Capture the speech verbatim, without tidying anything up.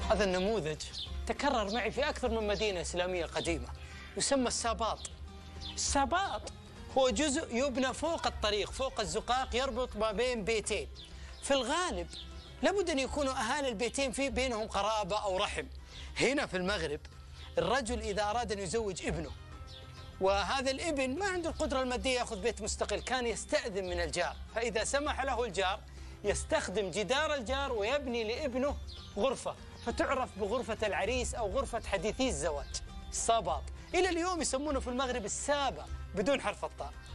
هذا النموذج تكرر معي في أكثر من مدينة إسلامية قديمة، يسمى الساباط. الساباط هو جزء يبنى فوق الطريق، فوق الزقاق، يربط ما بين بيتين. في الغالب لابد أن يكونوا أهالي البيتين في بينهم قرابة أو رحم. هنا في المغرب الرجل إذا أراد أن يزوج ابنه وهذا الابن ما عنده القدرة المادية يأخذ بيت مستقل، كان يستأذن من الجار، فإذا سمح له الجار يستخدم جدار الجار ويبني لابنه غرفة، فتعرف بغرفة العريس أو غرفة حديثي الزواج. الساباط إلى اليوم يسمونه في المغرب السابة بدون حرف الطاء.